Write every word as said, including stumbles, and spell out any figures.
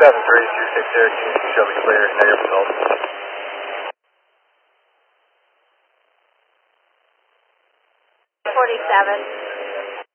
seven three two six Syracuse, show me clear, negative results. forty-seven.